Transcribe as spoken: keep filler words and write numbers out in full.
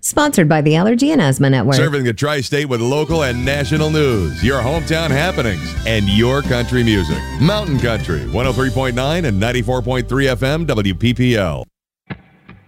Sponsored by the Allergy and Asthma Network. Serving the tri-state with local and national news, your hometown happenings, and your country music. Mountain Country, one oh three point nine and ninety-four point three F M W P P L.